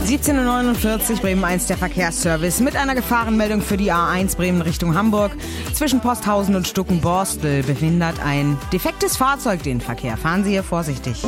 17:49 Uhr, Bremen 1, der Verkehrsservice mit einer Gefahrenmeldung für die A1 Bremen Richtung Hamburg. Zwischen Posthausen und Stuckenborstel behindert ein defektes Fahrzeug den Verkehr. Fahren Sie hier vorsichtig.